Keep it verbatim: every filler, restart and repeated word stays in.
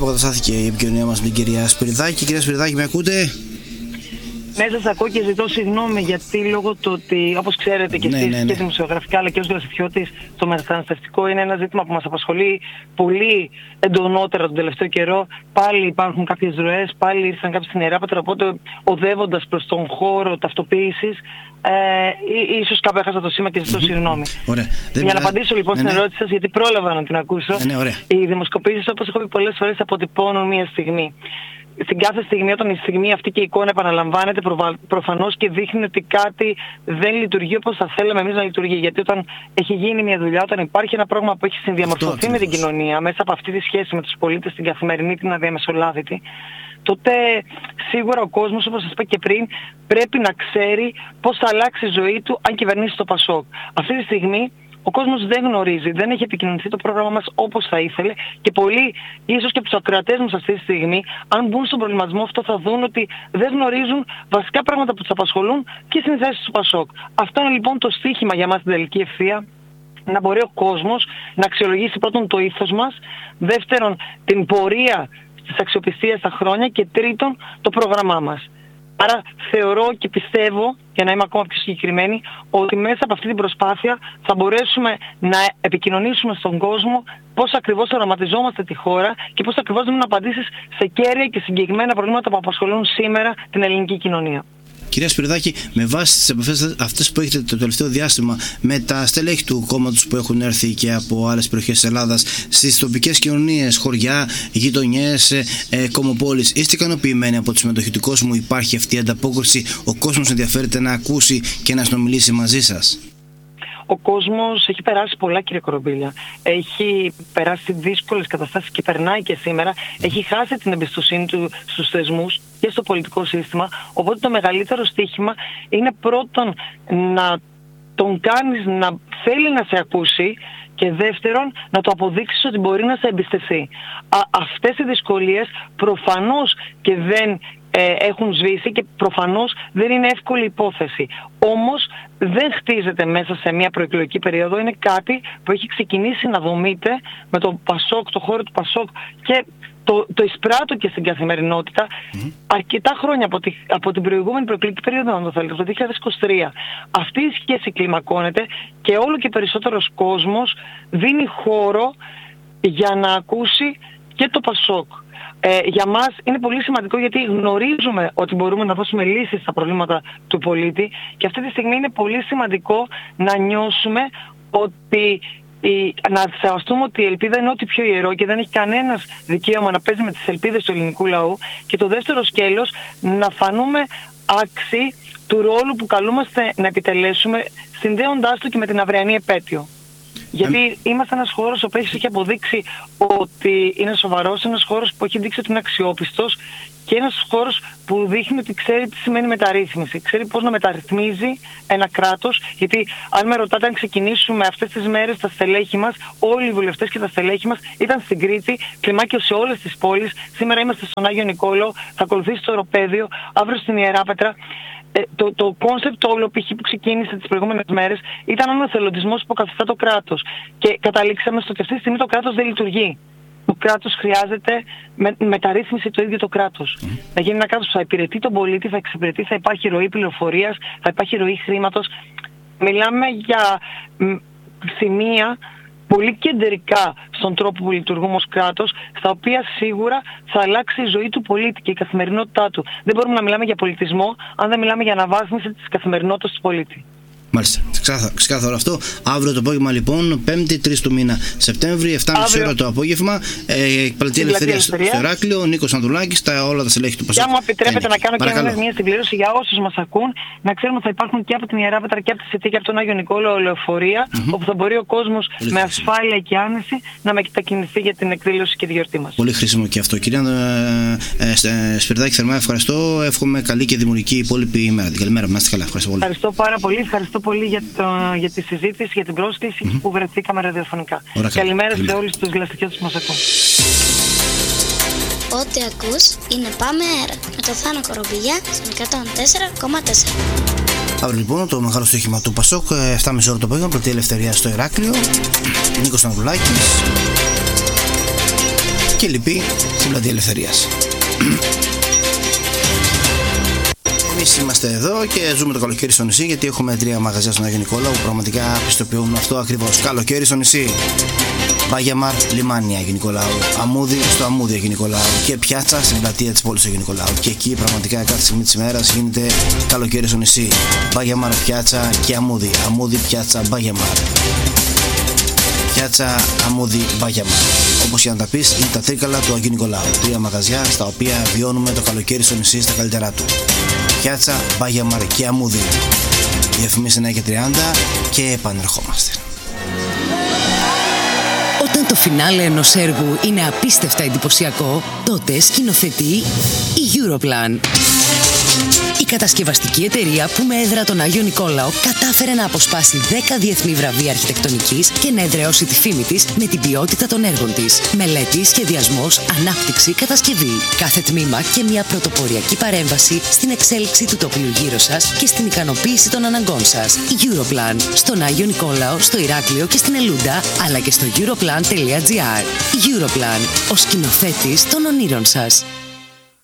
αποκαταστάθηκε η επικοινωνία μας με την κυρία Σπυριδάκη. Κυρία Σπυριδάκη, με ακούτε? Ναι, σας ακούω και ζητώ συγγνώμη γιατί λόγω του ότι, όπως ξέρετε και εσείς, ναι, ναι, ναι. και δημοσιογραφικά αλλά και ως γλασιφιώτης, το μεταναστευτικό είναι ένα ζήτημα που μας απασχολεί πολύ εντονότερα τον τελευταίο καιρό. Πάλι υπάρχουν κάποιες ροές, πάλι ήρθαν κάποιοι στην Ιεράπετρα, οπότε οδεύοντας προς τον χώρο ταυτοποίησης, ε, ίσως κάπου έχασα το σήμα και ζητώ συγγνώμη. Ωραία. Για να απαντήσω λοιπόν ναι, ναι. στην ερώτηση σας, γιατί πρόλαβα να την ακούσω, ναι, ναι, οι δημοσκοπήσεις, όπως έχω πει πολλές φορές, αποτυπώνουν μία στιγμή. Στην κάθε στιγμή, όταν η στιγμή αυτή και η εικόνα επαναλαμβάνεται, προφα... προφανώς και δείχνει ότι κάτι δεν λειτουργεί όπως θα θέλαμε εμείς να λειτουργεί. Γιατί όταν έχει γίνει μια δουλειά, όταν υπάρχει ένα πρόγραμμα που έχει συνδιαμορφωθεί με την κοινωνία, μέσα από αυτή τη σχέση με τους πολίτες, την καθημερινή, την αδιαμεσολάβητη, τότε σίγουρα ο κόσμος, όπως σας είπα και πριν, πρέπει να ξέρει πώς θα αλλάξει η ζωή του αν κυβερνήσει το Πασόκ. Αυτή τη στιγμή ο κόσμος δεν γνωρίζει, δεν έχει επικοινωνηθεί το πρόγραμμα μας όπως θα ήθελε και πολλοί, ίσως και από τους ακροατές μας αυτή τη στιγμή, αν μπουν στον προβληματισμό αυτό θα δουν ότι δεν γνωρίζουν βασικά πράγματα που τους απασχολούν και στις θέσεις του Πασόκ. Αυτό είναι λοιπόν το στίχημα για μας στην τελική ευθεία, να μπορεί ο κόσμος να αξιολογήσει πρώτον το ήθος μας, δεύτερον την πορεία της αξιοπιστίας στα χρόνια και τρίτον το πρόγραμμά μας. Άρα θεωρώ και πιστεύω, για να είμαι ακόμα πιο συγκεκριμένη, ότι μέσα από αυτή την προσπάθεια θα μπορέσουμε να επικοινωνήσουμε στον κόσμο πώς ακριβώς οραματιζόμαστε τη χώρα και πώς ακριβώς δίνουν απαντήσεις σε κέρια και συγκεκριμένα προβλήματα που απασχολούν σήμερα την ελληνική κοινωνία. Κυρία Σπυριδάκη, με βάση τις επαφές αυτές που έχετε το τελευταίο διάστημα με τα στελέχη του κόμματος που έχουν έρθει και από άλλες περιοχές της Ελλάδας στις τοπικές κοινωνίες, χωριά, γειτονιές, ε, κομμοπόλεις, είστε ικανοποιημένοι από τη συμμετοχή του κόσμου? Υπάρχει αυτή η ανταπόκριση? Ο κόσμος ενδιαφέρεται να ακούσει και να συνομιλήσει μαζί σας? Ο κόσμος έχει περάσει πολλά, κύριε Κορομπήλια. Έχει περάσει δύσκολες καταστάσεις και περνάει και σήμερα. Έχει χάσει την εμπιστοσύνη του στους θεσμούς και στο πολιτικό σύστημα. Οπότε το μεγαλύτερο στοίχημα είναι πρώτον να τον κάνεις να θέλει να σε ακούσει και δεύτερον να το αποδείξεις ότι μπορεί να σε εμπιστευτεί. Α, αυτές οι δυσκολίες προφανώς και δεν ε, έχουν σβήσει και προφανώς δεν είναι εύκολη υπόθεση. Όμως δεν χτίζεται μέσα σε μια προεκλογική περίοδο, είναι κάτι που έχει ξεκινήσει να δομείται με το Πασόκ, το χώρο του Πασόκ και το, το εισπράττω και στην καθημερινότητα mm. αρκετά χρόνια από, τη, από την προηγούμενη προεκλογική περίοδο, αν το θέλετε, το δύο χιλιάδες είκοσι τρία. Αυτή η σχέση κλιμακώνεται και όλο και περισσότερος κόσμος δίνει χώρο για να ακούσει και το Πασόκ. Ε, για μας είναι πολύ σημαντικό γιατί γνωρίζουμε ότι μπορούμε να δώσουμε λύσεις στα προβλήματα του πολίτη και αυτή τη στιγμή είναι πολύ σημαντικό να νιώσουμε ότι η, να σεβαστούμε ότι η ελπίδα είναι ό,τι πιο ιερό και δεν έχει κανένας δικαίωμα να παίζει με τις ελπίδες του ελληνικού λαού, και το δεύτερο σκέλος να φανούμε άξιοι του ρόλου που καλούμαστε να επιτελέσουμε, συνδέοντάς το και με την αυριανή επέτειο. Γιατί είμαστε ένας χώρος που έχει αποδείξει ότι είναι σοβαρός, ένας χώρος που έχει δείξει ότι είναι αξιόπιστος και ένας χώρος που δείχνει ότι ξέρει τι σημαίνει μεταρρύθμιση, ξέρει πώς να μεταρρυθμίζει ένα κράτος. Γιατί αν με ρωτάτε, αν ξεκινήσουμε αυτές τις μέρες τα στελέχη μας, όλοι οι βουλευτές και τα στελέχη μας ήταν στην Κρήτη, κλιμάκιο σε όλες τις πόλεις. Σήμερα είμαστε στον Άγιο Νικόλαο, θα ακολουθήσει το Οροπέδιο, αύριο στην Ιεράπετρα. Ε, το, το κόνσεπτ όλο π.χ. που ξεκίνησε τις προηγούμενες μέρες ήταν ο εθελοντισμός που καθιστά το κράτος. Και καταλήξαμε στο ότι αυτή τη στιγμή το κράτος δεν λειτουργεί. Το κράτος χρειάζεται με, μεταρρύθμιση το ίδιο το κράτος. Mm. Να γίνει ένα κράτος που θα υπηρετεί τον πολίτη, θα εξυπηρετεί, θα υπάρχει ροή πληροφορίας, θα υπάρχει ροή χρήματος. Μιλάμε για μ, σημεία πολύ κεντρικά στον τρόπο που λειτουργούμε ως κράτος, στα οποία σίγουρα θα αλλάξει η ζωή του πολίτη και η καθημερινότητά του. Δεν μπορούμε να μιλάμε για πολιτισμό αν δεν μιλάμε για αναβάθμιση της καθημερινότητας του πολίτη. Μάλιστα, ξεκάθαρο αυτό. Αύριο το απόγευμα λοιπόν, Πέμπτη, τρεις του μήνα Σεπτέμβρη, επτά και μισή ώρα το απόγευμα, ε, Πλατεία Ελευθερίας στο Ηράκλειο, Νίκος Ανδρουλάκης, τα όλα τα στελέχη του Πασόκ. Και άμα επιτρέπετε να κάνω Παρακαλώ. και μια συμπλήρωση για όσους μας ακούν, να ξέρουμε ότι θα υπάρχουν και από την Ιεράπετρα και από τη Σιτή και από τον Άγιο Νικόλαο λεωφορεία, mm-hmm. όπου θα μπορεί ο κόσμος Πολύ με χρήσιμο. ασφάλεια και άνεση να μετακινηθεί για την εκδήλωση και τη γιορτή μας. Πολύ χρήσιμο και αυτό. Κυρία ε, ε, Σπυριδάκη, θερμά ευχαριστώ. Εύχομαι καλή και δημιουργική υπόλοιπη ημέρα. Την καλημέρα μας. Καλά, ευχαριστώ πολύ. Ευχαριστώ πάρα πολύ. Ευχαριστώ πολύ για, το, για τη συζήτηση, για την πρόσκληση mm-hmm. που βρεθήκαμε ραδιοφωνικά. Ωραία, καλημέρα καλημέρα σε όλους τους γλαστιώτες που μας ακούν. Ό,τι ακούς είναι Πάμε Αέρα με το Θάνο Κορομπηλιά στον εκατόν τέσσερα κόμμα τέσσερα. Αύριο λοιπόν το μεγάλο στοίχημα του Πασόκ, επτά και μισή ώρα το απόγευμα, Πλατεία Ελευθερίας στο Ηράκλειο, Νίκος Ανδρουλάκης. και λοιποί στην Πλατεία Ελευθερίας. Εμείς είμαστε εδώ και ζούμε το καλοκαίρι στο νησί, γιατί έχουμε τρία μαγαζιά στον Άγιο Νικόλαο που πραγματικά πιστοποιούν αυτό ακριβώς. Καλοκαίρι στο νησί. Μπάγιαμαρ, λιμάνι Αγίου Νικολάου. Αμμούδι στο Αμμούδι Αγίου Νικολάου. Και πιάτσα στην πλατεία της πόλης Αγίου Νικολάου. Και εκεί πραγματικά κάθε στιγμή της ημέρας γίνεται καλοκαίρι στο νησί. Μπάγιαμαρ, πιάτσα και Αμμούδι. Αμμούδι, πιάτσα, Μπάγιαμαρ. Πιάτσα, Αμμούδι, Μπάγιαμαρ. Όπως και να τα πεις, είναι τα τρίκαλα του Αγίου Νικολάου. Τρία μαγαζιά στα οποία βιώνουμε το καλοκαίρι στο νησί στα καλύτερά του. Πιάτσα, Μπάγιαμαρ και Αμμούδι. Διαφημίσεις εννιά και τριάντα και επανερχόμαστε. Όταν το φινάλε ενός έργου είναι απίστευτα εντυπωσιακό, τότε σκηνοθετεί η Europlan. Η κατασκευαστική εταιρεία που με έδρα τον Άγιο Νικόλαο κατάφερε να αποσπάσει δέκα διεθνή βραβεία αρχιτεκτονικής και να εδραιώσει τη φήμη της με την ποιότητα των έργων της. Μελέτη, σχεδιασμός, ανάπτυξη, κατασκευή. Κάθε τμήμα και μια πρωτοποριακή παρέμβαση στην εξέλιξη του τοπίου γύρω σας και στην ικανοποίηση των αναγκών σας. Η Europlan. Στον Άγιο Νικόλαο, στο Ηράκλειο και στην Ελούντα, αλλά και στο europlan τελεία gr. Europlan. Ο σκηνοθέτης των ονείρων σας.